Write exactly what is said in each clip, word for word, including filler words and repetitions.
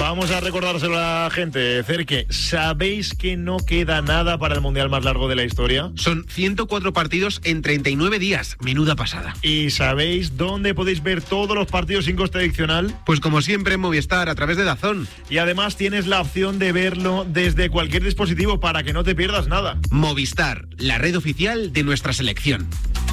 Vamos a recordárselo a la gente. Cerque, ¿sabéis que no queda nada para el mundial más largo de la historia? Son ciento cuatro partidos en treinta y nueve días. Menuda pasada. ¿Y sabéis dónde podéis ver todos los partidos sin coste adicional? Pues como siempre en Movistar, a través de DAZN. Y además tienes la opción de verlo desde cualquier dispositivo para que no te pierdas nada. Movistar, la red oficial de nuestra selección.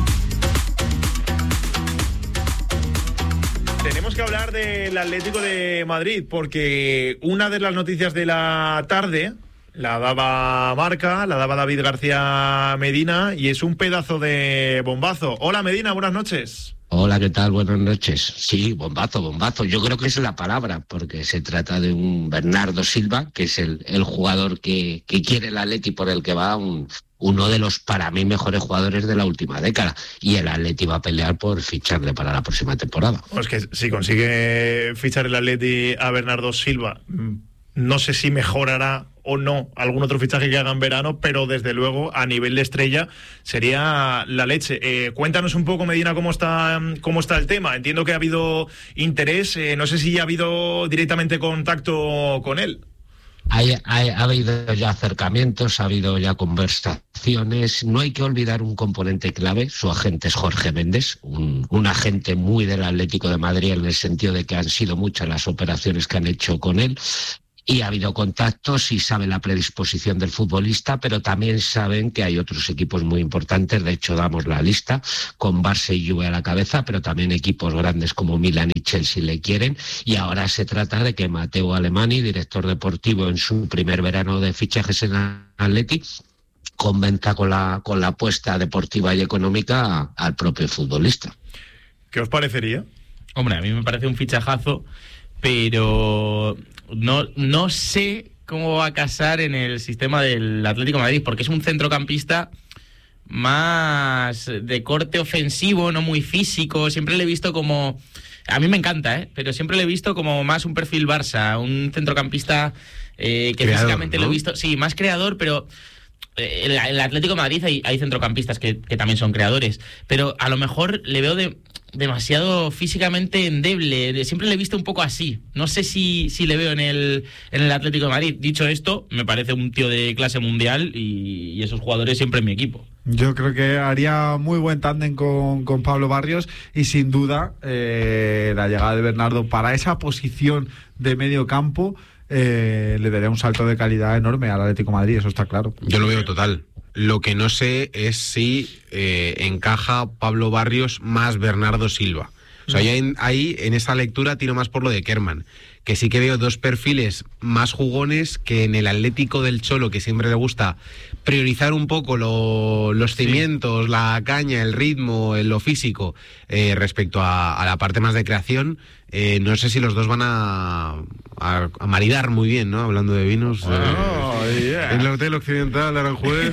Tenemos que hablar del Atlético de Madrid porque una de las noticias de la tarde la daba Marca, la daba David García Medina y es un pedazo de bombazo. Hola Medina, buenas noches. Hola, ¿qué tal? Buenas noches. Sí, bombazo, bombazo. Yo creo que es la palabra, porque se trata de un Bernardo Silva, que es el, el jugador que, que quiere el Atleti, por el que va un, uno de los, para mí, mejores jugadores de la última década. Y el Atleti va a pelear por ficharle para la próxima temporada. Pues que si consigue fichar el Atleti a Bernardo Silva, no sé si mejorará o no algún otro fichaje que haga en verano, pero desde luego a nivel de estrella sería la leche. Eh, cuéntanos un poco, Medina, cómo está cómo está el tema. Entiendo que ha habido interés, eh, no sé si ha habido directamente contacto con él. Hay, hay, ha habido ya acercamientos, ha habido ya conversaciones. No hay que olvidar un componente clave. Su agente es Jorge Méndez, un, un agente muy del Atlético de Madrid, en el sentido de que han sido muchas las operaciones que han hecho con él. Y ha habido contactos y saben la predisposición del futbolista, pero también saben que hay otros equipos muy importantes. De hecho, damos la lista con Barça y Juve a la cabeza, pero también equipos grandes como Milan y Chelsea le quieren. Y ahora se trata de que Matteo Alemany, director deportivo en su primer verano de fichajes en Atleti, convenza con la, con la apuesta deportiva y económica a, al propio futbolista. ¿Qué os parecería? Hombre, a mí me parece un fichajazo, pero no, no sé cómo va a casar en el sistema del Atlético de Madrid, porque es un centrocampista más de corte ofensivo, no muy físico. Siempre le he visto como... A mí me encanta, ¿eh? Pero siempre le he visto como más un perfil Barça, un centrocampista eh, que creador, físicamente, ¿no? Lo he visto... Sí, más creador, pero... En el Atlético de Madrid hay, hay centrocampistas que, que también son creadores, pero a lo mejor le veo de... demasiado físicamente endeble. Siempre le he visto un poco así. No sé si, si le veo en el, en el Atlético de Madrid. Dicho esto, me parece un tío de clase mundial y, y esos jugadores siempre en mi equipo. Yo creo que haría muy buen tándem con, con Pablo Barrios y sin duda eh, la llegada de Bernardo para esa posición de medio campo eh, le daría un salto de calidad enorme al Atlético de Madrid, eso está claro. Yo lo veo total. Lo que no sé es si eh, encaja Pablo Barrios más Bernardo Silva. O sea, ya en, ahí en esa lectura tiro más por lo de Kerman, que sí que veo dos perfiles más jugones que en el Atlético del Cholo, que siempre le gusta priorizar un poco lo, los cimientos, sí, la caña, el ritmo, lo físico, eh, respecto a, a la parte más de creación. Eh, no sé si los dos van a, a, a maridar muy bien, ¿no? Hablando de vinos. Oh, eh, yeah. En el Hotel Occidental Aranjuez.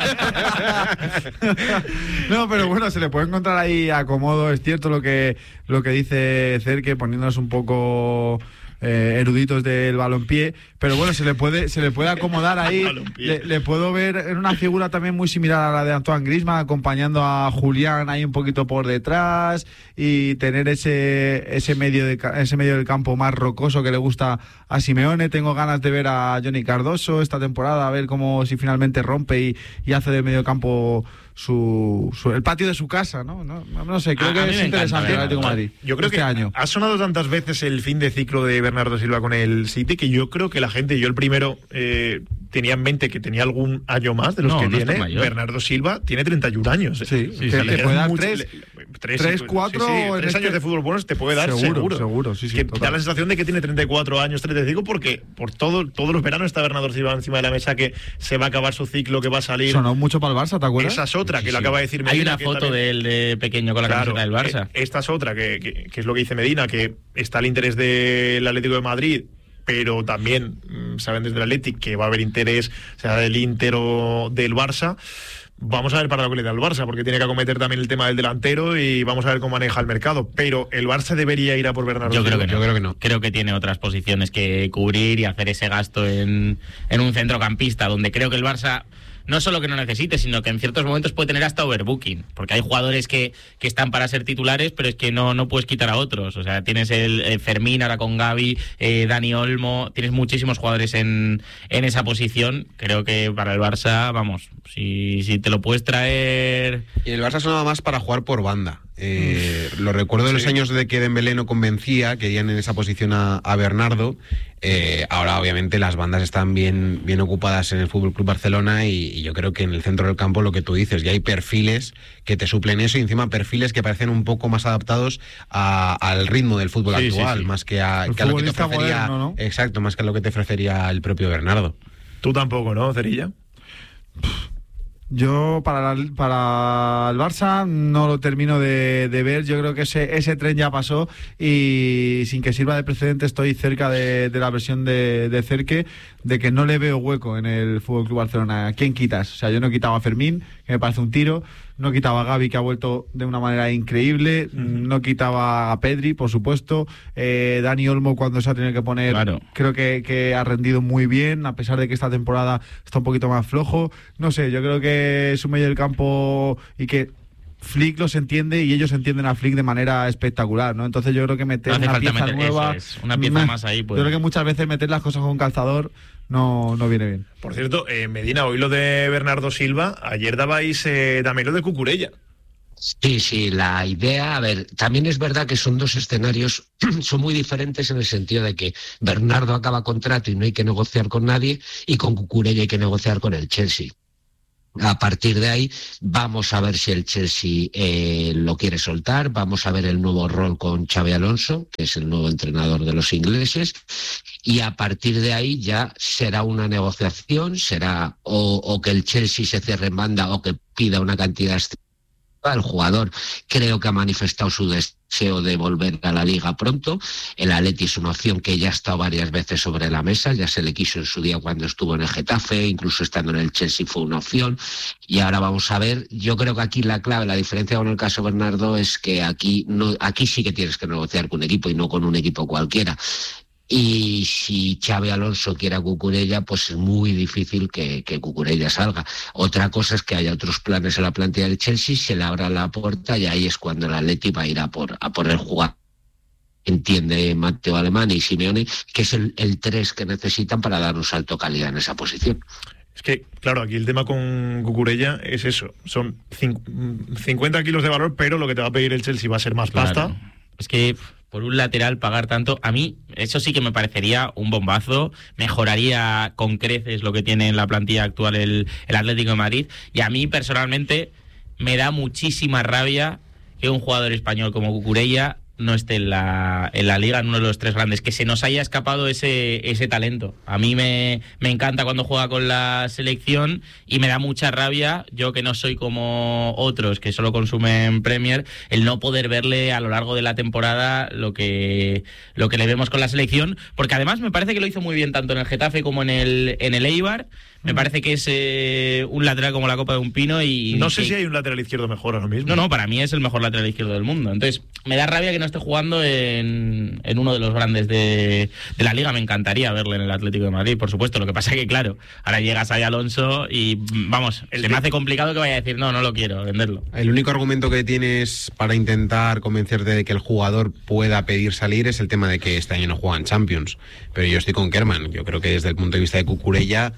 No, pero bueno, se le puede encontrar ahí acomodo. Es cierto lo que, lo que dice Cerque, poniéndonos un poco... Eh, eruditos del balompié, pero bueno, se le puede se le puede acomodar ahí. le, le puedo ver en una figura también muy similar a la de Antoine Griezmann, acompañando a Julián ahí un poquito por detrás y tener ese ese medio de ese medio del campo más rocoso que le gusta a Simeone. Tengo ganas de ver a Johnny Cardoso esta temporada, a ver cómo si finalmente rompe y, y hace del medio campo Su, su, el patio de su casa, ¿no? No, no sé, creo a, que a es interesante el Atlético de Madrid. Yo creo este que año. Ha sonado tantas veces el fin de ciclo de Bernardo Silva con el City que yo creo que la gente, yo el primero eh, tenía en mente que tenía algún año más de los no, que no tiene. Bernardo Silva tiene treinta y un años. Sí, sí, sí, te puede dar mucho, tres, tres, tres, cuatro, sí, sí, tres este... años de fútbol buenos te puede dar seguro. Seguro, seguro sí, sí, que total. Da la sensación de que tiene treinta y cuatro años, treinta y cinco, porque por todo, todos los veranos está Bernardo Silva encima de la mesa, que se va a acabar su ciclo, que va a salir. Sonó mucho para el Barça, ¿te acuerdas? Esa es otra, que sí, lo acaba de decir Medina. Hay una foto también... de él de pequeño con la claro, camiseta del Barça. Esta es otra, que, que, que es lo que dice Medina, que está el interés del Atlético de Madrid, pero también mmm, saben desde el Atlético que va a haber interés, sea del Inter o del Barça. Vamos a ver para lo que le da al Barça, porque tiene que acometer también el tema del delantero y vamos a ver cómo maneja el mercado. Pero el Barça debería ir a por Bernardo. Yo creo que no. Yo creo que no. Creo que tiene otras posiciones que cubrir y hacer ese gasto en, en un centrocampista, donde creo que el Barça no solo que no necesite, sino que en ciertos momentos puede tener hasta overbooking, porque hay jugadores que, que están para ser titulares, pero es que no, no puedes quitar a otros. O sea, tienes el, el Fermín ahora con Gavi, eh, Dani Olmo, tienes muchísimos jugadores en, en esa posición. Creo que para el Barça, vamos, si, si te lo puedes traer... Y el Barça sonaba más para jugar por banda. Eh, lo recuerdo de los Sí. años de que Dembélé no convencía, querían en esa posición a, a Bernardo. Eh, ahora obviamente las bandas están bien, bien ocupadas en el F C Barcelona y, y yo creo que en el centro del campo lo que tú dices, ya hay perfiles que te suplen eso y encima perfiles que parecen un poco más adaptados a, al ritmo del fútbol Sí, sí, actual, sí. más que a, El que a lo que te futbolista ofrecería, moderno, ¿no? exacto, más que a lo que te ofrecería el propio Bernardo. Tú tampoco, ¿no, Cerilla? Yo para, la- para el Barça no lo termino de, de ver. Yo creo que ese, ese tren ya pasó y sin que sirva de precedente estoy cerca de, de la versión de, de Cerque, de que no le veo hueco en el F C Barcelona. ¿A quién quitas? O sea, yo no quitaba a Fermín, que me parece un tiro, no quitaba a Gavi, que ha vuelto de una manera increíble, no quitaba a Pedri, por supuesto, eh, Dani Olmo cuando se ha tenido que poner, Claro. creo que, que ha rendido muy bien, a pesar de que esta temporada está un poquito más flojo. No sé, yo creo que es un medio del campo y que Flick los entiende y ellos entienden a Flick de manera espectacular, ¿no? Entonces yo creo que meter No hace una falta pieza meter- nueva, eso es, una pieza meh, más ahí, pues. yo creo que muchas veces meter las cosas con calzador no, no viene bien. Por cierto, eh, Medina, hoy lo de Bernardo Silva, ayer dabais eh, también lo de Cucurella. Sí, sí, la idea, a ver, también es verdad que son dos escenarios, son muy diferentes en el sentido de que Bernardo acaba contrato y no hay que negociar con nadie, y con Cucurella hay que negociar con el Chelsea. A partir de ahí vamos a ver si el Chelsea eh, lo quiere soltar, vamos a ver el nuevo rol con Xabi Alonso, que es el nuevo entrenador de los ingleses, y a partir de ahí ya será una negociación, será o, o que el Chelsea se cierre en banda o que pida una cantidad. El jugador creo que ha manifestado su deseo de volver a la liga pronto. El Atleti es una opción que ya ha estado varias veces sobre la mesa, ya se le quiso en su día cuando estuvo en el Getafe, incluso estando en el Chelsea fue una opción, y ahora vamos a ver. Yo creo que aquí la clave, la diferencia con el caso Bernardo es que aquí no, aquí sí que tienes que negociar con un equipo y no con un equipo cualquiera. Y si Xabi Alonso quiere a Cucurella, pues es muy difícil que, que Cucurella salga. Otra cosa es que haya otros planes en la plantilla del Chelsea, se le abra la puerta y ahí es cuando el Atleti va a ir a por, a por el jugador. Entiende Matteo Alemán y Simeone que es el, el tres que necesitan para dar un salto de calidad en esa posición. Es que, claro, aquí el tema con Cucurella es eso. Son cin- cincuenta kilos de valor, pero lo que te va a pedir el Chelsea va a ser más Claro. pasta. Es que por un lateral pagar tanto, a mí eso sí que me parecería un bombazo, mejoraría con creces lo que tiene en la plantilla actual el, el Atlético de Madrid, y a mí personalmente me da muchísima rabia que un jugador español como Cucurella no esté en la, en la liga, en uno de los tres grandes, que se nos haya escapado ese, ese talento. A mí me, me encanta cuando juega con la selección y me da mucha rabia, yo que no soy como otros que solo consumen Premier, el no poder verle a lo largo de la temporada lo que, lo que le vemos con la selección, porque además me parece que lo hizo muy bien tanto en el Getafe como en el, en el Eibar. Me parece que es eh, un lateral como la copa de un pino y... No sé que- si hay un lateral izquierdo mejor ahora mismo. no, no, para mí es el mejor lateral izquierdo del mundo. Entonces, me da rabia que no esté jugando en, en uno de los grandes de, de la liga. Me encantaría verle en el Atlético de Madrid, por supuesto. Lo que pasa es que, claro, ahora llega Xabi Alonso y, vamos, El se de- me hace complicado que vaya a decir, no, no lo quiero, venderlo. El único argumento que tienes para intentar convencerte de que el jugador pueda pedir salir es el tema de que este año no juegan Champions. Pero yo estoy con Kerman. Yo creo que desde el punto de vista de Cucurella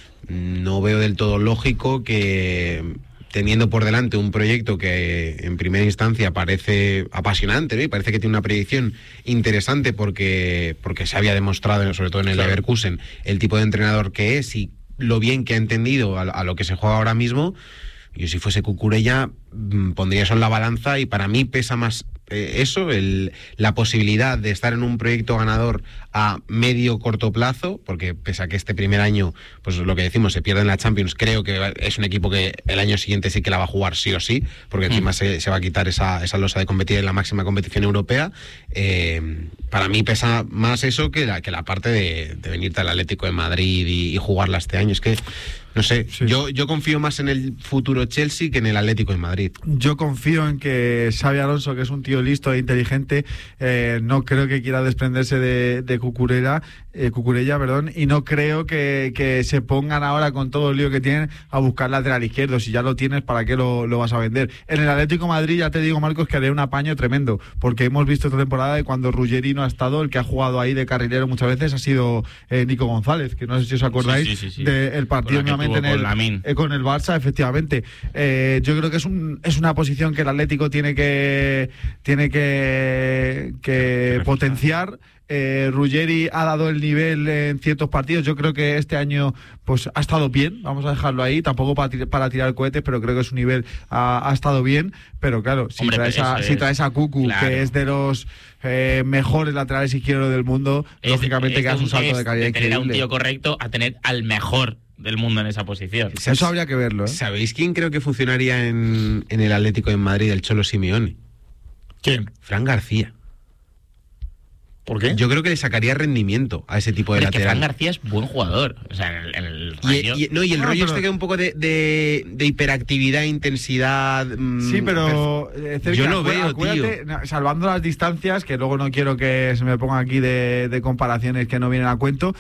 no veo del todo lógico que, teniendo por delante un proyecto que en primera instancia parece apasionante, ¿no? Y parece que tiene una predicción interesante porque, porque se había demostrado, sobre todo en el Claro. Leverkusen, el tipo de entrenador que es y lo bien que ha entendido a, a lo que se juega ahora mismo. Yo si fuese Cucurella mm, pondría eso en la balanza y para mí pesa más eh, eso, el, la posibilidad de estar en un proyecto ganador a medio corto plazo, porque pese a que este primer año, pues lo que decimos, se pierde en la Champions, creo que es un equipo que el año siguiente sí que la va a jugar sí o sí, porque encima Mm. se, se va a quitar esa, esa losa de competir en la máxima competición europea. Eh, para mí pesa más eso que la, que la parte de, de venirte al Atlético de Madrid y, y jugarla este año. Es que no sé, Sí. yo, yo confío más en el futuro Chelsea que en el Atlético de Madrid. Yo confío en que Xabi Alonso, que es un tío listo e inteligente, eh, no creo que quiera desprenderse de, de Cucurella eh, Cucurella, perdón, y no creo que, que se pongan ahora con todo el lío que tienen a buscar lateral izquierdo. Si ya lo tienes, ¿para qué lo, lo vas a vender? En el Atlético de Madrid, ya te digo, Marcos, que haría un apaño tremendo, porque hemos visto esta temporada que cuando Ruggeri no ha estado, el que ha jugado ahí de carrilero muchas veces ha sido eh, Nico González, que no sé si os acordáis sí, sí, sí, sí. del partido nuevamente en el, eh, con el Barça, efectivamente. Eh, yo creo que es un es una posición que el Atlético tiene que tiene que, que potenciar. Eh, Ruggeri ha dado el nivel en ciertos partidos. Yo creo que este año pues ha estado bien, vamos a dejarlo ahí, tampoco para, tir- para tirar cohetes, pero creo que su nivel ha, ha estado bien. Pero claro, si Hombre, traes a, es, si traes a Cucu, claro. que es de los eh, mejores laterales izquierdos del mundo, Es, lógicamente es que hace un salto es de calidad de tener a un increíble. tío correcto a tener al mejor del mundo en esa posición. Eso habría que verlo, ¿eh? ¿Sabéis quién creo que funcionaría en, en el Atlético de Madrid, el Cholo Simeone? ¿Quién? Fran García. ¿Por qué? Yo creo que le sacaría rendimiento a ese tipo de Pero es que lateral. Fran García es buen jugador. O sea, en el, en el Y, Rayo- y- no, y el No, rollo pero- este que un poco de, de, de hiperactividad, intensidad. mm, Sí, pero eh, cerca, yo lo acu- veo, acuérdate, no, salvando las distancias, que luego no quiero que se me ponga aquí de, de comparaciones que no vienen a cuento,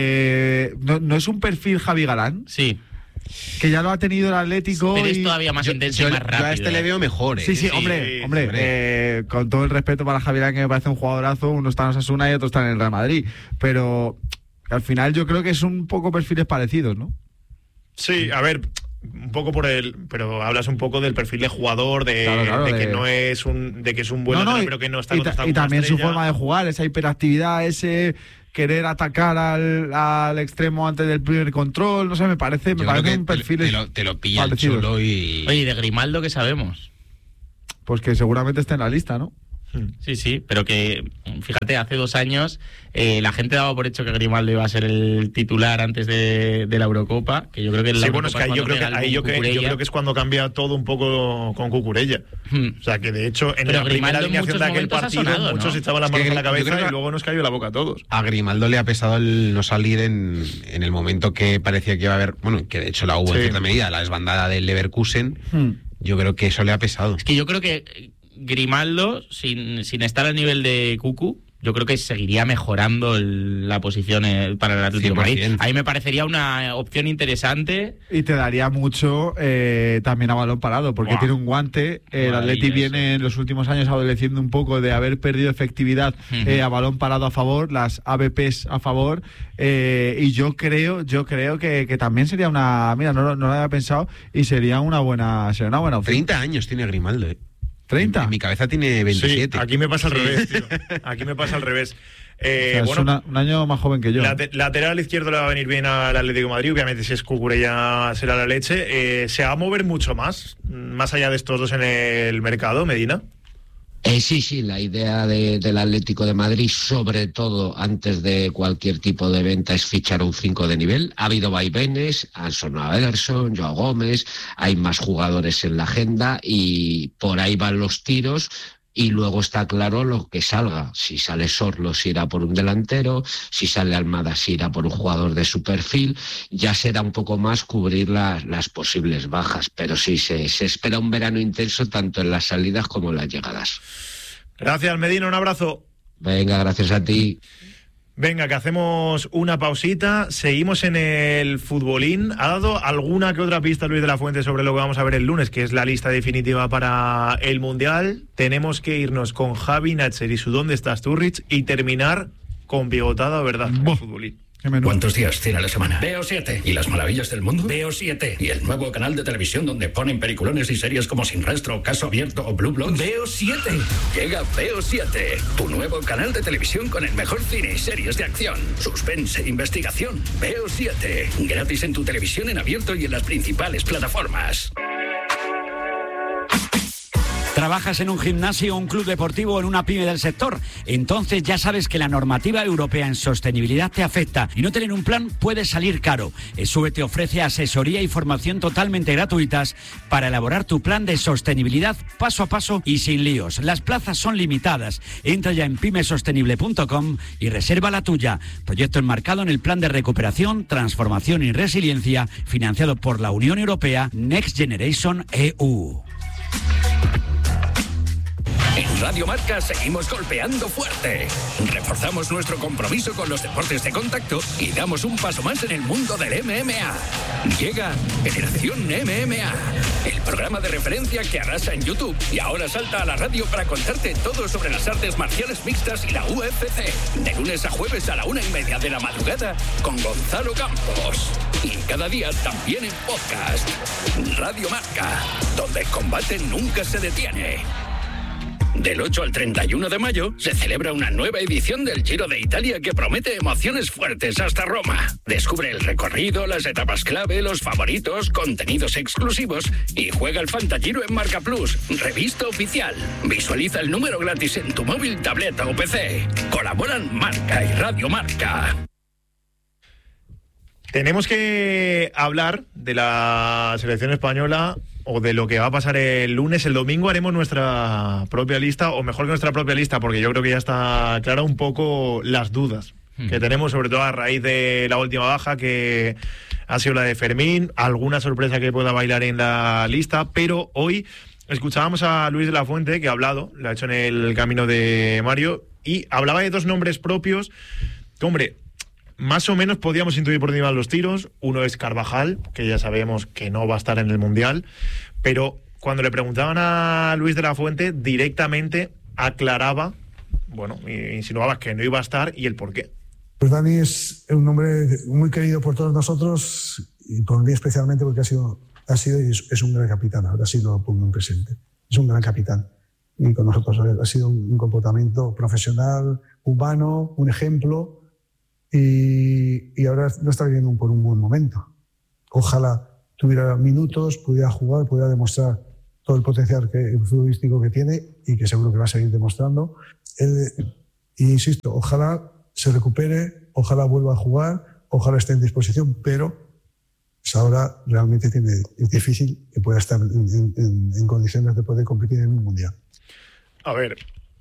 eh, no, no es un perfil Javi Galán, Sí, que ya lo ha tenido el Atlético. pero y... es todavía más yo, intenso yo- y más yo rápido. a este le veo mejor, ¿eh? Sí, sí, Sí, hombre, sí, hombre, hombre. eh, con todo el respeto para Javi Galán, que me parece un jugadorazo, uno está en Osasuna y otro está en el Real Madrid, pero al final yo creo que es un poco perfiles parecidos, ¿no? Sí, a ver, un poco por el, pero hablas un poco del perfil de jugador, de, Claro, claro, de de- que no es un, de que es un buen No, no, lateral, y- pero que no está y, ta- contrastado y con una también su estrella. forma de jugar, esa hiperactividad, ese querer atacar al, al extremo antes del primer control, no sé, me parece, me Yo parece creo que un te- perfil te, lo, te lo pilla el parecidos. Cholo y. Oye, ¿y de Grimaldo qué sabemos? Pues que seguramente esté en la lista, ¿no? Sí, sí, pero que, fíjate, hace dos años eh, la gente daba por hecho que Grimaldo iba a ser el titular antes de, de la Eurocopa, que yo creo que en la Sí, bueno, es que Eurocopa ahí yo creo que, cuando pega el ahí yo, boom que, yo Cucurella. creo que es cuando cambia todo un poco con Cucurella. Hmm. O sea, que de hecho en Pero la primera Grimaldo en alineación muchos de aquel momentos ha partido sonado, ¿no? muchos echaban las Es que manos a la yo creo cabeza que- y luego nos cayó la boca a todos. A Grimaldo le ha pesado el no salir en, en el momento que parecía que iba a haber. Bueno, que de hecho la hubo en Sí. cierta medida, la desbandada del Leverkusen. Yo creo que eso le ha pesado. Es que yo creo que Grimaldo, sin, sin estar al nivel de Cucu, yo creo que seguiría mejorando el- la posición eh, para el Atlético de Madrid. cien por ciento. Ahí me parecería una opción interesante. Y te daría mucho eh, también a balón parado, porque Buah. tiene un guante. El Buah, Atleti y viene eso. en los últimos años adoleciendo un poco de haber perdido efectividad Ujú. eh, a balón parado a favor, las A B Ps a favor. eh, y yo creo, yo creo que, que también sería una. Mira, no, lo- no lo había pensado y sería una buena, sería una buena opción. treinta años tiene Grimaldo, ¿eh? ¿treinta? En, en mi cabeza tiene veintisiete. Sí, aquí me pasa al revés, tío. Aquí me pasa al revés. Eh, O sea, es bueno, una- un año más joven que yo. late- lateral izquierdo le va a venir bien al Atlético de Madrid. Obviamente, si es Cucurella será la leche. Eh, ¿Se va a mover mucho más, más allá de estos dos en el mercado, Medina? Eh, sí, sí, la idea de- del Atlético de Madrid, sobre todo antes de cualquier tipo de venta, es fichar un cinco de nivel. Ha habido vaivenes, han sonado Ederson, Joao Gómez, hay más jugadores en la agenda y por ahí van los tiros. Y luego está claro lo que salga. Si sale Sorlos irá por un delantero, si sale Almada se irá por un jugador de su perfil. Ya será un poco más cubrir las, las posibles bajas. Pero sí, se, se espera un verano intenso tanto en las salidas como en las llegadas. Gracias, Medina. Un abrazo. Venga, gracias a ti. Venga, que hacemos una pausita. Seguimos en el futbolín. ¿Ha dado alguna que otra pista Luis de la Fuente sobre lo que vamos a ver el lunes, que es la lista definitiva para el Mundial? Tenemos que irnos con Javi Natcher y su ¿Dónde estás tú, Rich? Y terminar con bigotada, ¿verdad? El futbolín. Qué menú. ¿Cuántos días tiene la semana? Veo siete. ¿Y las maravillas del mundo? Veo siete. ¿Y el nuevo canal de televisión donde ponen peliculones y series como Sin Rastro, Caso Abierto o Blue Bloods? Veo siete. Llega Veo siete, tu nuevo canal de televisión con el mejor cine y series de acción, suspense e investigación. Veo siete. Gratis en tu televisión en abierto y en las principales plataformas. ¿Trabajas en un gimnasio, un club deportivo o en una pyme del sector? Entonces ya sabes que la normativa europea en sostenibilidad te afecta y no tener un plan puede salir caro. ESUE te ofrece asesoría y formación totalmente gratuitas para elaborar tu plan de sostenibilidad paso a paso y sin líos. Las plazas son limitadas. Entra ya en pymesostenible punto com y reserva la tuya. Proyecto enmarcado en el Plan de Recuperación, Transformación y Resiliencia financiado por la Unión Europea Next Generation E U. En Radio Marca seguimos golpeando fuerte. Reforzamos nuestro compromiso con los deportes de contacto y damos un paso más en el mundo del M M A. Llega Generación M M A, el programa de referencia que arrasa en YouTube y ahora salta a la radio para contarte todo sobre las artes marciales mixtas y la U F C. De lunes a jueves a la una y media de la madrugada con Gonzalo Campos. Y cada día también en podcast. Radio Marca, donde el combate nunca se detiene. Del ocho al treinta y uno de mayo se celebra una nueva edición del Giro de Italia que promete emociones fuertes hasta Roma. Descubre el recorrido, las etapas clave, los favoritos, contenidos exclusivos y juega el Fantagiro en Marca Plus, revista oficial. Visualiza el número gratis en tu móvil, tableta o P C. Colaboran Marca y Radio Marca. Tenemos que hablar de la selección española o de lo que va a pasar el lunes. El domingo haremos nuestra propia lista, o mejor que nuestra propia lista, porque yo creo que ya está clara un poco las dudas hmm. que tenemos, sobre todo a raíz de la última baja, que ha sido la de Fermín, alguna sorpresa que pueda bailar en la lista, pero hoy escuchábamos a Luis de la Fuente, que ha hablado, lo ha hecho en el camino de Mario, y hablaba de dos nombres propios que, hombre, más o menos podíamos intuir por encima de los tiros. Uno es Carvajal, que ya sabemos que no va a estar en el Mundial, pero cuando le preguntaban a Luis de la Fuente, directamente aclaraba, bueno, insinuaba que no iba a estar y el por qué. Pues Dani es un hombre muy querido por todos nosotros y por mí especialmente porque ha sido, ha sido y es, es un gran capitán, ahora sí lo pongo en presente. Es un gran capitán y con nosotros ha sido un, un comportamiento profesional, humano, un ejemplo. Y, y ahora no está viviendo por un buen momento. Ojalá tuviera minutos, pudiera jugar, pudiera demostrar todo el potencial que, futbolístico que tiene y que seguro que va a seguir demostrando. Él, y insisto, ojalá se recupere, ojalá vuelva a jugar, ojalá esté en disposición, pero pues ahora realmente tiene, es difícil que pueda estar en, en, en condiciones de poder competir en un mundial. A ver,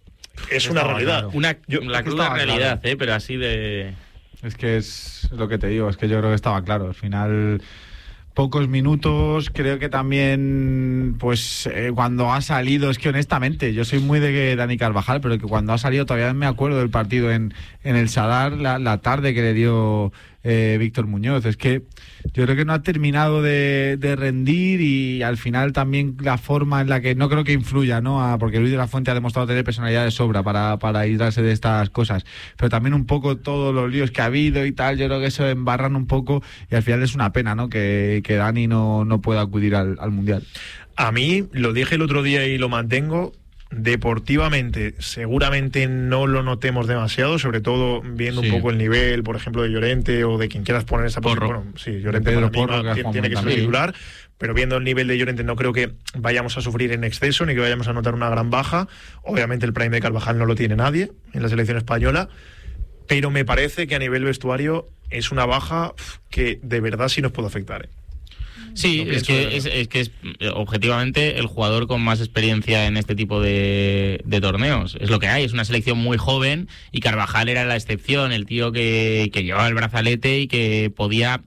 es una realidad. Claro. Una, Yo, la cruda realidad, claro. eh, pero así de... Es que es lo que te digo, es que yo creo que estaba claro. Al final, pocos minutos, creo que también, pues, eh, cuando ha salido, es que honestamente, yo soy muy de Dani Carvajal, pero que cuando ha salido, todavía me acuerdo del partido en, en el Sadar, la, la tarde que le dio eh, Víctor Muñoz. Es que yo creo que no ha terminado de, de rendir y al final también la forma en la que, no creo que influya, ¿no? A, porque Luis de la Fuente ha demostrado tener personalidad de sobra para, para aislarse de estas cosas, pero también un poco todos los líos que ha habido y tal, yo creo que eso embarran un poco y al final es una pena, ¿no? Que, que Dani no, no pueda acudir al, al Mundial. A mí, lo dije el otro día y lo mantengo, deportivamente seguramente no lo notemos demasiado, sobre todo viendo sí. un poco el nivel, por ejemplo, de Llorente o de quien quieras poner esa posición. Bueno, sí, Llorente para mí Porro, no, que tiene, tiene que ser titular, pero viendo el nivel de Llorente no creo que vayamos a sufrir en exceso ni que vayamos a notar una gran baja. Obviamente el prime de Carvajal no lo tiene nadie en la selección española, pero me parece que a nivel vestuario es una baja que de verdad sí nos puede afectar, ¿eh? Sí, es que es, es que es objetivamente el jugador con más experiencia en este tipo de, de torneos. Es lo que hay, es una selección muy joven y Carvajal era la excepción, el tío que, que llevaba el brazalete y que podía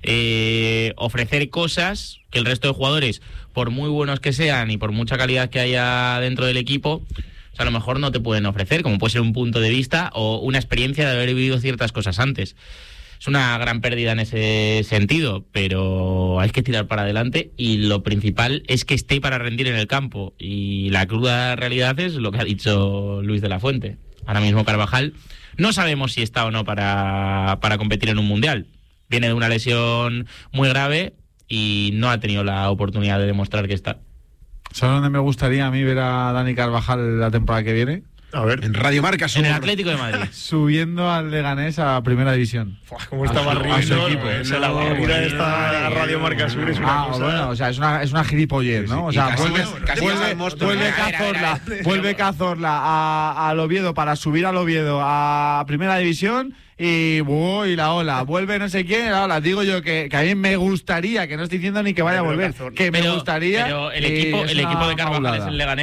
eh, ofrecer cosas que el resto de jugadores, por muy buenos que sean y por mucha calidad que haya dentro del equipo, o sea, a lo mejor no te pueden ofrecer, como puede ser un punto de vista o una experiencia de haber vivido ciertas cosas antes. Es una gran pérdida en ese sentido, pero hay que tirar para adelante y lo principal es que esté para rendir en el campo. Y la cruda realidad es lo que ha dicho Luis de la Fuente. Ahora mismo Carvajal no sabemos si está o no para, para competir en un mundial. Viene de una lesión muy grave y no ha tenido la oportunidad de demostrar que está. ¿Sabes dónde me gustaría a mí ver a Dani Carvajal la temporada que viene? A ver, en Radio Marca en el Atlético de Madrid. Subiendo al Leganés a Primera División. ¿Cómo está barriendo? Equipo. La barrida de esta Radio Marca Sur es una ah, cosa... bueno, o sea, es una, es una gilipollez, ¿no? O sea, casi, vuelve, casi vuelve, vuelve Cazorla, vuelve Cazorla a, al Oviedo para subir al Oviedo a Primera División y, uh, y la ola, vuelve no sé quién, la ola. Digo yo que, que a mí me gustaría, que no estoy diciendo ni que vaya a volver, que me pero, gustaría... Pero el equipo, el equipo de Carvajal es el Leganés.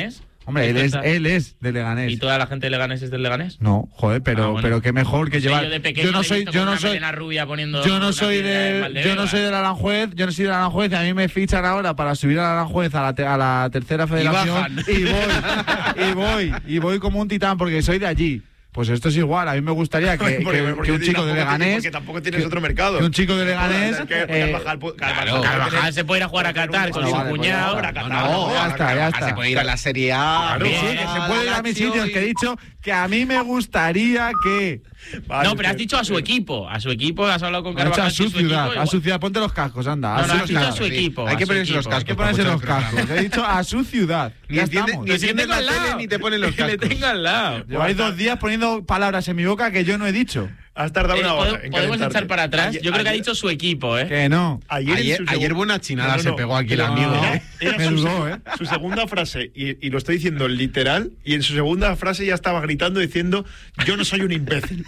Hombre, él es, él es de Leganés. ¿Y toda la gente de Leganés es del Leganés? No, joder, pero, Ah, bueno. pero qué mejor que Sí, llevar. yo de pequeño no le he soy, visto yo con no una soy, melena rubia poniendo yo no una soy piedra en del, Valdebeba. yo no soy del Aranjuez, yo no soy del Aranjuez y a mí me fichan ahora para subir al Aranjuez a la, te- a la tercera federación bajan. y voy, y voy, y voy como un titán porque soy de allí. Pues esto es igual, a mí me gustaría que, Porque- que- porque que un chico tampoco de tienes- Leganés, porque tampoco tienes que- otro mercado. que un chico de Leganés, Que eh, Carvajal pu- Carvajal- claro, Carvajal se puede ir a jugar a Qatar con Bueno, su vale, pues cuñado. ya está. No, No, ya está, ya está. Se puede ir a la Serie A. Claro, sí, que se puede ir a mis sitios, que he dicho que a mí me gustaría que... Vale, No, pero has sí. dicho a su equipo. A su equipo, has hablado con Ha dicho Carvajal. a su que ciudad, equipo, a su ciudad, ponte los cascos, anda. No, a no, su has dicho ciudad. a su equipo. Hay a que su ponerse los equipo. Hay que cascos. ponerse para los escuchar el cascos. programa. He dicho a su ciudad. Ni Ya entiende- estamos. ni Que si le entiende tengo la al tele lado. ni te ponen los Que le cascos. tengo al lado. Lleváis dos días poniendo palabras en mi boca que yo no he dicho. Has tardado Eh, una hora. ¿pode- en Podemos calentarte. echar para atrás. Ayer- Yo creo que ha ayer- dicho su equipo, ¿eh? Que no. Ayer, en Ayer, su ayer segun- buena chinada No, no, se no. pegó aquí el No, amigo. no. ¿eh? Era Me su, dudó, ¿eh? su segunda frase, y, y lo estoy diciendo literal, y en su segunda frase ya estaba gritando diciendo: yo no soy un imbécil.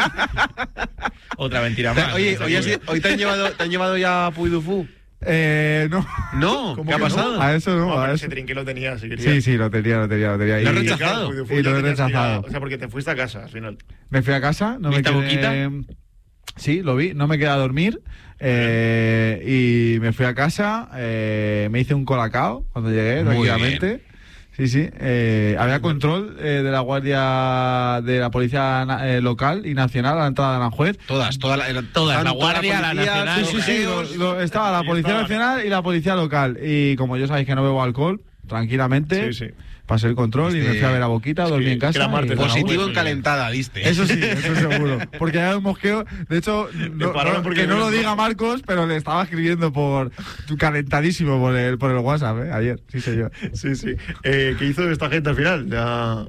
Otra mentira más. Oye, ¿no? hoy, has- hoy te han llevado, te han llevado ya a Puy du Fou. Eh, no. No, ¿Cómo ¿qué ha que no? pasado? A eso no, No, a pero eso. ese trinque lo tenía, si quería. Sí, sí, lo tenía, lo tenía, lo tenía. ¿Lo has Y- rechazado? Claro, Y lo he rechazado. O sea, porque te fuiste a casa al final. Me fui a casa, no me ¿Viste a quedé... Sí, lo vi, no me quedé a dormir eh, y me fui a casa, eh, me hice un colacao cuando llegué, Muy tranquilamente. Sí, sí. eh, había control eh, de la guardia de la policía na- eh, local y nacional a la entrada de Aranjuez. Todas, todas. la- eran- Todas, estaban la guardia, la policía, nacional, Sí, los sí, sí, lo- geos. lo- estaba la Y policía estaban- nacional y la policía local. Y como yo sabéis que no bebo alcohol, tranquilamente Sí, sí. pasé el control y Este- me fui a ver a Boquita, dormí que- en casa. que era martes, y- ¿no? Positivo Muy en bien. calentada, diste. Eso sí, eso seguro. Porque era un mosqueo. De hecho, no, pararon no- porque que no no- lo diga Marcos, pero le estaba escribiendo por calentadísimo por el, por el WhatsApp, ¿eh? Ayer, sí sé yo. Sí, sí. Eh, ¿Qué hizo esta gente al final? Ya...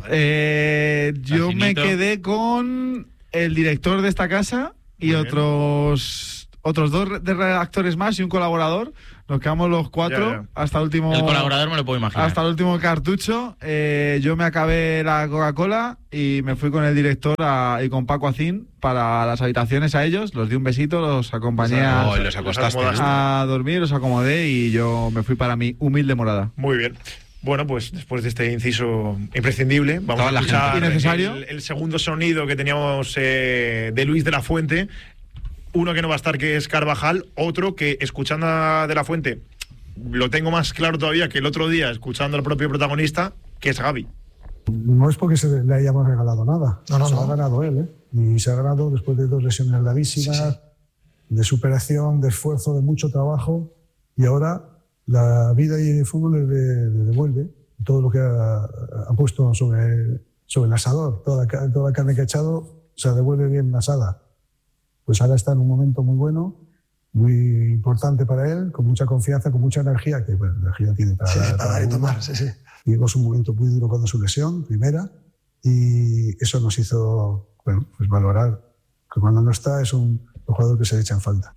Eh, yo me Afinito. quedé con el director de esta casa y Muy bien. otros otros dos re- de redactores más y un colaborador. Nos quedamos los cuatro Ya, ya. hasta el último. El colaborador me lo puedo imaginar. Hasta el último cartucho. Eh, yo me acabé la Coca-Cola y me fui con el director a- y con Paco Acín para las habitaciones a ellos. Los di un besito, los acompañé a, Oh, y los acostaste, acomodaste. a dormir, los acomodé y yo me fui para mi humilde morada. Muy bien. Bueno, pues después de este inciso imprescindible, vamos Toda a la escuchar gente. Innecesario. el, el segundo sonido que teníamos eh, de Luis de la Fuente. Uno que no va a estar, que es Carvajal. Otro que, escuchando a De la Fuente, lo tengo más claro todavía que el otro día, escuchando al propio protagonista, que es Gavi. No es porque se le hayamos regalado nada. No, no, se no. lo ha ganado él, ¿eh? Y se ha ganado después de dos lesiones gravísimas, Sí, sí. de superación, de esfuerzo, de mucho trabajo. Y ahora la vida y el fútbol le, le devuelve todo lo que ha, ha puesto sobre, sobre el asador. Toda la, ca- toda la carne que ha echado se devuelve bien asada. Pues ahora está en un momento muy bueno, muy importante para él, con mucha confianza, con mucha energía, que bueno, energía tiene para, Sí, dar- para dar y uno. tomar, sí, sí. Llegó su momento muy duro cuando su lesión, primera, y eso nos hizo bueno, pues valorar que cuando no está es un, un jugador que se le echa en falta.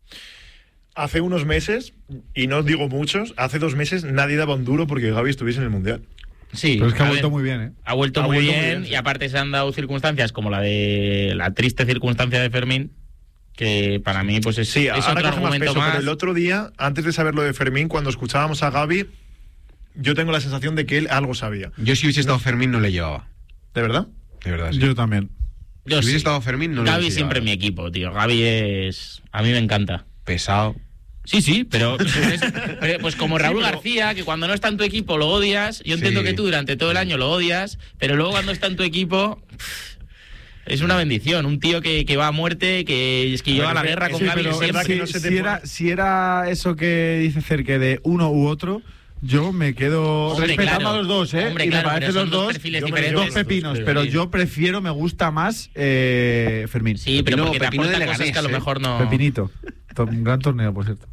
Hace unos meses, y no digo muchos, hace dos meses nadie daba un duro porque Gavi estuviese en el Mundial. Sí, Pero es que ha a vuelto ver, muy bien, ¿eh? Ha vuelto, Ha muy, vuelto muy bien, bien, sí. y aparte se han dado circunstancias como la de la triste circunstancia de Fermín, que para mí pues es, Sí, es ahora otro coge más argumento peso, más. pero el otro día, antes de saber lo de Fermín, cuando escuchábamos a Gavi, yo tengo la sensación de que él algo sabía. Yo si hubiese estado Fermín no le llevaba. ¿De verdad? De verdad, sí. Yo también. Yo si hubiese sí. estado Fermín no le Gavi hubiese siempre en mi llevado. equipo, tío. Gavi es... A mí me encanta. Pesado. Sí, sí, pero, es- pero, pues como Raúl Sí, pero- García, que cuando no está en tu equipo lo odias. Yo Sí. entiendo que tú durante todo el año lo odias, pero luego cuando está en tu equipo pff, es una bendición. Un tío que, que va a muerte, que es que lleva la es que- guerra con sí, Gavi pero es verdad siempre. que no se te si, pone- era, si era eso que dice Cerque de uno u otro, yo me quedo Hombre, respetando claro. a los dos, ¿eh? Hombre, y claro, me parecen pero los son dos dos perfiles yo me diferentes. llevo dos pepinos, Sí. pero yo prefiero, me gusta más eh, Fermín. Sí, pero Pepino- porque te Pepino de aporta cosas Leganés, que a lo ¿eh? mejor no... Pepinito. To- Un gran torneo, por cierto.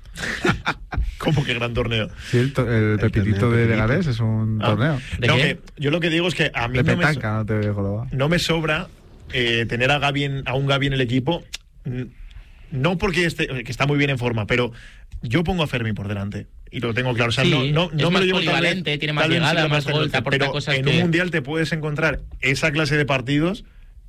¿Cómo que gran torneo? Sí, el, to- el Pepinito torneo de Pepinito. Leganés es un Ah. torneo. ¿De No, qué? que yo lo que digo es que a mí De no me, so- petanca, no te dejo lo no me sobra eh, tener a, Gavi en- a un Gavi en el equipo. mm, No porque esté, que está muy bien en forma, pero yo pongo a Fermín por delante. Y lo tengo claro. O sea, Sí, no, no, es no me más lo llevo tal vez- polivalente, tiene más tal vez llegada, sí que más más gol, te veloz, aporta pero cosas en que- un mundial te puedes encontrar esa clase de partidos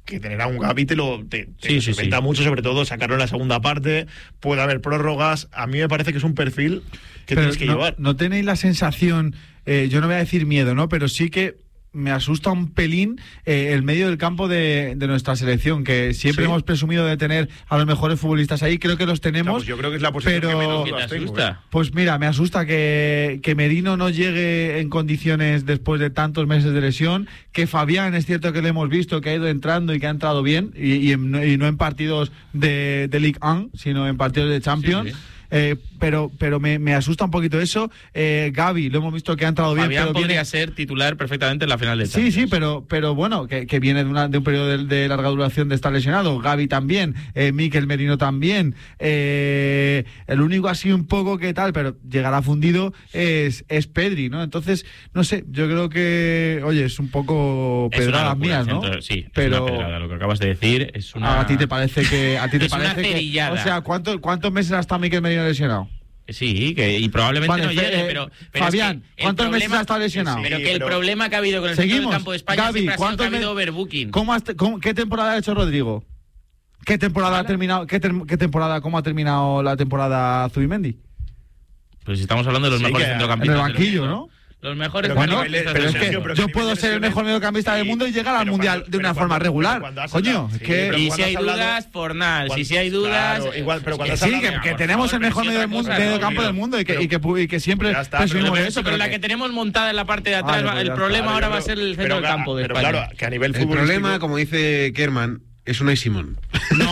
que tener a un Gavi te lo te, te Sí, sí, solventa sí. mucho, sobre todo sacarlo en la segunda parte, puede haber prórrogas. A mí me parece que es un perfil que Pero tienes que no, llevar. ¿No tenéis la sensación, eh, yo no voy a decir miedo, ¿no? Pero sí que me asusta un pelín eh, el medio del campo de, de nuestra selección, que siempre ¿Sí? hemos presumido de tener a los mejores futbolistas ahí, creo que los O sea, tenemos. pues yo creo que es la posición pero- que menos ¿Qué te dudas tengo, asusta? ¿eh? Pues mira, me asusta que, que Merino no llegue en condiciones después de tantos meses de lesión, que Fabián es cierto que lo hemos visto, que ha ido entrando y que ha entrado bien, y, y, en- y no en partidos de, de Ligue uno, sino en partidos de Champions. Sí, sí. Eh, pero pero me, me asusta un poquito eso. Eh, Gavi, lo hemos visto que ha entrado bien, Fabián pero podría viene- ser titular perfectamente en la final de Sí, Champions. sí, pero, pero bueno, que, que viene de, una, de un periodo de, de larga duración de estar lesionado. Gavi también, eh, Mikel Merino también. Eh, el único así un poco que tal, pero llegará fundido es, es Pedri, ¿no? Entonces, no sé, yo creo que, oye, es un poco Es una pedradas locura mías, el ¿no? centro, sí, pero es una pedrada. Lo que acabas de decir es una... a ti te parece que a ti te Es una parece que, cerillada. o sea, ¿cuántos cuántos meses ha estado Mikel Merino lesionado? Sí, que, y probablemente Vale, no llegue, eh, pero, pero Fabián, es que el ¿cuántos meses problema- ha estado lesionado? Sí, Pero que el pero- problema que ha habido con el centro Seguimos. del campo de España Gavi, siempre ha sido que ¿cuántos ha habido me- overbooking. ¿Cómo has te- cómo- ¿Qué temporada ha hecho Rodrigo? ¿Qué temporada ha terminado? ¿Qué, ter- qué temporada? ¿Cómo ha terminado la temporada Zubimendi? Pues estamos hablando de los Sí, mejores que- centrocampistas. en el del banquillo, mundo. ¿no? Los mejores Pero Bueno, centrocampistas pero del es que- mundo. pero yo que puedo nivel ser el lesiones- mejor mediocampista del Sí, mundo y llegar al pero mundial cuando- de una pero forma cuando- regular. pero cuando has Coño, hablado- es sí, que pero Y cuando si hay has hablado- dudas, Fornal. cuando- Si sí hay dudas... claro, igual, pero es cuando has sí, hablado- que, venga, que por tenemos favor, el mejor pero si medio, del otra mundo, cosa, medio no, campo pero- del mundo y que, pero- y que, y que siempre ya está, presumimos pero- de eso. pero la que tenemos montada en la parte de atrás, Vale, va- pues el ya problema está. ahora Yo va a creo- ser el pero centro del claro, campo de pero España. claro, que a nivel El futbolístico- problema, como dice Kerman, es Unai Simón. No,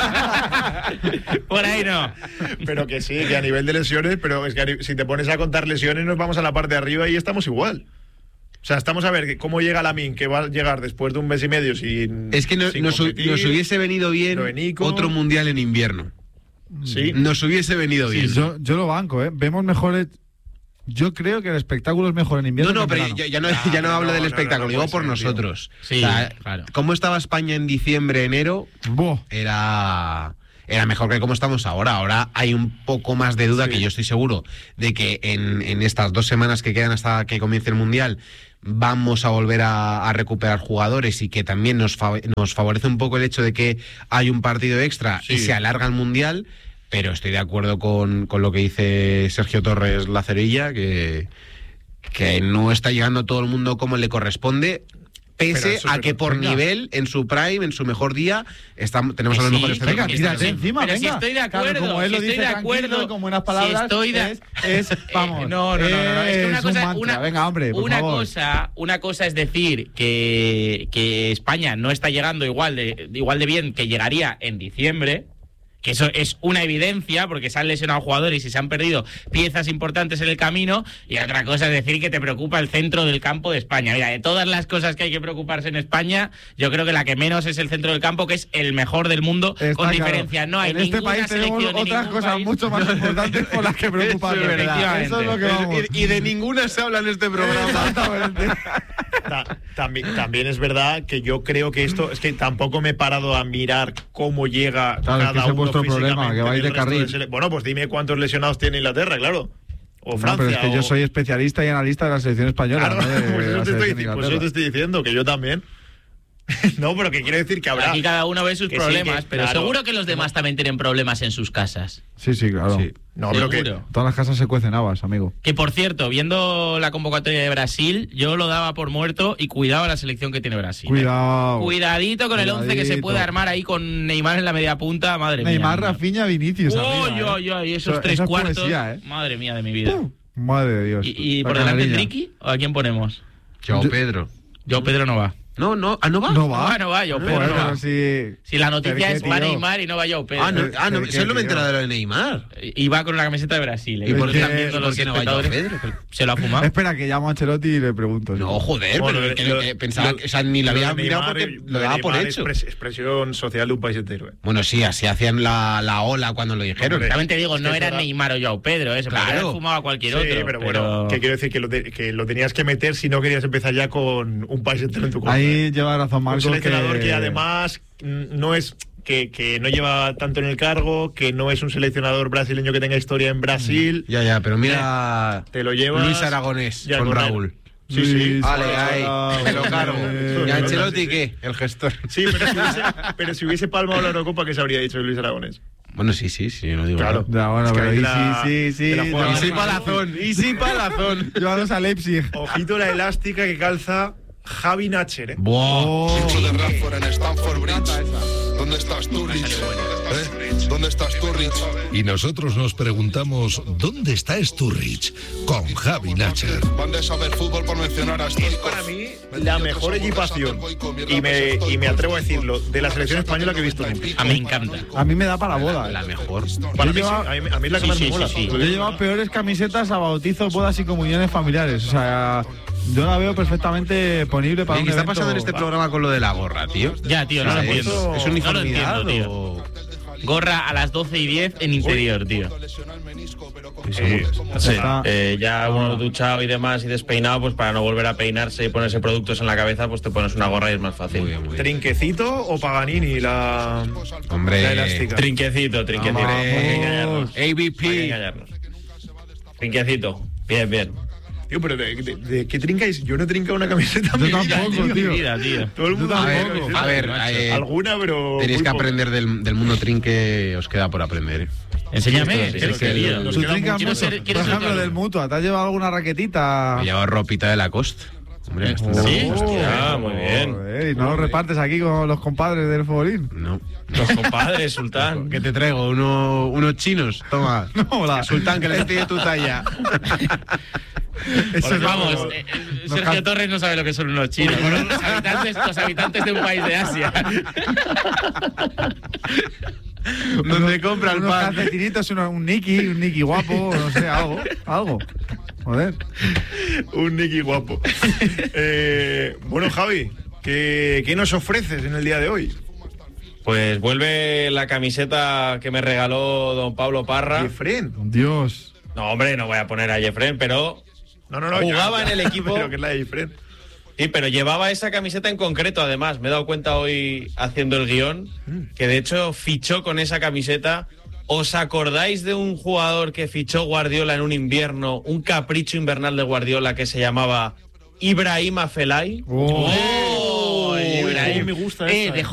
por ahí no. Pero que sí, que a nivel de lesiones, pero es que a ni- si te pones a contar lesiones, nos vamos a la parte de arriba y estamos igual. O sea, estamos a ver que cómo llega Lamine, que va a llegar después de un mes y medio sin. Es que no- sin nos, competir. nos hubiese venido bien Lo de Nico. otro mundial en invierno. Sí. Nos hubiese venido Sí, bien. yo, yo lo banco, ¿eh? Vemos mejores. Yo creo que el espectáculo es mejor en invierno. No, no, que en pero verano. ya, ya no, Ah, ya no no, hablo del no, espectáculo, no, no digo puede por ser, nosotros. tío. Sí, claro. Cómo estaba España en diciembre, enero, Buah. era, era mejor que como estamos ahora. Ahora hay un poco más de duda, Sí. que yo estoy seguro de que en, en estas dos semanas que quedan hasta que comience el Mundial vamos a volver a, a recuperar jugadores y que también nos, fa- nos favorece un poco el hecho de que hay un partido extra y Sí. se alarga el Mundial, pero estoy de acuerdo con, con lo que dice Sergio Torres Lacerilla, que, que no está llegando todo el mundo como le corresponde. Pero Pese eso, a pero que por venga. nivel, en su prime, en su mejor día, estamos, tenemos Que a los sí, mejores que Venga, centrocampistas. tírate sí. encima, Pero venga. si estoy de acuerdo, Claro, como él si lo estoy dice de tranquilo, acuerdo, con buenas si palabras, estoy de- es, es, vamos, Eh, no, no, no, no, no, es que una es cosa, un mantra. una, Venga, hombre, por una favor. cosa, una cosa es decir que, que España no está llegando igual de igual de bien que llegaría en diciembre, que eso es una evidencia porque se han lesionado jugadores y se han perdido piezas importantes en el camino, y otra cosa es decir que te preocupa el centro del campo de España. Mira, de todas las cosas que hay que preocuparse en España, yo creo que la que menos es el centro del campo, que es el mejor del mundo, Está con claro. diferencia. No hay en este ninguna país tenemos selección ni otras ningún cosas país- mucho más importantes por las que preocuparnos. Eso es verdad. Eso es lo que vamos. Y, y de ninguna se habla en este programa. Exactamente. Ta- también, también es verdad que yo creo que esto es que tampoco me he parado a mirar cómo llega Claro, es cada que ese es uno vuestro problema, físicamente que vais del de resto carril. sele- Bueno, pues dime cuántos lesionados tiene Inglaterra, claro. O No, Francia. pero es que yo o- soy especialista y analista de la selección española. Claro, no de pues, eso la te estoy, selección de dici- pues eso Inglaterra. te estoy diciendo, que yo también. No, pero que quiero decir que habrá. Aquí cada uno ve sus que sí, problemas, que- pero claro. seguro que los demás también tienen problemas en sus casas. Sí, sí, claro. Sí. No, pero que. Seguro. Todas las casas se cuecen habas, amigo. Que por cierto, viendo la convocatoria de Brasil, yo lo daba por muerto y cuidado a la selección que tiene Brasil. ¿eh? Cuidado. Cuidadito con el once que se Cuidadito. puede armar ahí con Neymar en la media punta, madre Neymar, mía. Rafinha, Vinicius. Uy, arriba, uy, ¿eh? uy, esos Eso- tres eso es cuartos. poesía, ¿eh? Madre mía de mi vida. Uh, Madre de Dios. ¿Y, y La por delante canarilla. Ricky? ¿O a quién ponemos? Joao Yo- Pedro. Yo, Pedro no va. No, no, ah, no va. No va. No va, no va, yo, Pedro Joder, no va. pero si... Si la noticia Pero es qué va tío. Neymar y no va yo, Pedro. Ah, no, ah, no, Pero solo me he qué enterado tío. de lo de Neymar. Y va con la camiseta de Brasil. ¿eh? ¿Y Que por lo qué- están viendo ¿Y los por qué no va Joao espectadores. Pedro? Se lo ha fumado. Espera, que llamo a Ancelotti y le pregunto. No, joder, Bueno, pero lo- que, lo- que pensaba lo- que, o sea, ni lo lo de había mirado Neymar, porque lo lo de daba por Neymar hecho. es expres- expresión social de un país entero. ¿eh? Bueno, sí, así hacían la, la ola cuando lo dijeron. Hombre, También te digo, es que no eso era da- Neymar o Joao Pedro, eso. Claro. Claro. Haber fumado a cualquier Sí, otro. pero bueno, que quiero decir que lo, de- que lo tenías que meter si no querías empezar ya con un país entero en tu contra. Ahí lleva razón Un Marcos. seleccionador que... además mm, no es que, que no lleva tanto en el cargo, que no es un seleccionador brasileño que tenga historia en Brasil. Ya, ya, pero mira Te lo llevas Luis Aragonés ya con con él. Raúl. Sí, Sí, sí. Vale, Ahora, ahí, ahora, me lo cargo. eh, ¿Y eh, Ancelotti sí, qué? El gestor. Sí, pero si hubiese, pero si hubiese palmado la Eurocopa, ¿qué se habría dicho de Luis Aragonés? Bueno, sí, sí, sí, yo no digo Claro. nada. Ya, bueno, Es que pero ahí y la- sí, sí, te la sí. juegas. no, Y sí no, palazón, y sí palazón. Llévalos a Leipzig. Ojito la elástica que calza Javi Nacher, ¿eh? Buah. Oh, de Radford en Stamford Bridge. ¿Dónde estás tú, Rich? ¿Eh? ¿Dónde estás tú, Rich? Y nosotros nos preguntamos, ¿dónde está Sturridge? Con Javi Nacher. Van de saber fútbol por mencionar a Stoichkov. Para mí, la mejor equipación, y me, y me atrevo a decirlo, de la selección española que he visto nunca. A mí me encanta. a mí me da para boda. La mejor. Para mí, sí, lleva- a mí, a mí es la que Sí, más sí, me mola. sí, sí. Yo he llevado peores camisetas a bautizos, bodas y comuniones familiares. O sea, yo la veo perfectamente ponible para Oye, un ¿qué está evento- pasando en este programa con lo de la gorra, tío? Ya, tío, no O lo sea, ¿es, entiendo. ¿Es No lo uniformidad entiendo, tío. o...? Gorra a las doce y diez en interior, tío. Eh, Sí, Está- eh, ya uno duchado y demás y despeinado, pues para no volver a peinarse y ponerse productos en la cabeza, pues te pones una gorra y es más fácil. Muy bien, muy bien. ¿Trinquecito o Paganini la, Hombre. la elástica? Trinquecito, trinquecito. Vamos. ¿Para qué engañarnos? A B ¿Para qué P. engañarnos? Trinquecito. Bien, bien. Tío, pero ¿de, de, de qué trincáis? Yo no he trincado una camiseta. en Yo mi vida, tampoco, tío. tío. Vida, tío. Todo el mundo Yo A tiene ver, camiseta, a ver, macho. eh, alguna, pero. Tenéis muy que poca. aprender del, del mundo trinque, os queda por aprender. ¿eh? Enséñame. Sí, ¿qué sí, quería? Nos Tú queda trincas mucho. mucho. ser- quiero Por ser ejemplo, yo. del Mutua. ¿Te has llevado alguna raquetita? Me llevado ropita de Lacoste. Hombre, bastante ¿Sí? bien. Hostia, muy bien. Joder, y no lo repartes aquí con los compadres del futbolín. No. Los compadres, Sultán. ¿Qué te traigo? Uno, unos chinos. Toma. No, la- Sultán, que les pide tu talla. Eso Pues no- vamos, eh, eh, Sergio Torres no sabe lo que son unos chinos. Bueno, los habitantes, los habitantes de un país de Asia. Donde compra el unos pan. calcetinitos, uno- un Nicky, un Nicky guapo, no sé, algo, algo. Joder. Un Nicky guapo. Eh, bueno, Javi, ¿qué, ¿qué nos ofreces en el día de hoy? Pues vuelve la camiseta que me regaló don Pablo Parra. Jefren. Dios. No, hombre, no voy a poner a Jeffren, pero No, no, no. Jugaba ya, en el ya, equipo. Pero que es la de Jefren. sí, pero llevaba esa camiseta en concreto, además. Me he dado cuenta hoy haciendo el guión que de hecho fichó con esa camiseta. ¿Os acordáis de un jugador que fichó Guardiola en un invierno, un capricho invernal de Guardiola que se llamaba Ibrahima Felay? Oh. ¡Oh! Uy, Ibrahim. me gusta Eh, esa, de eh.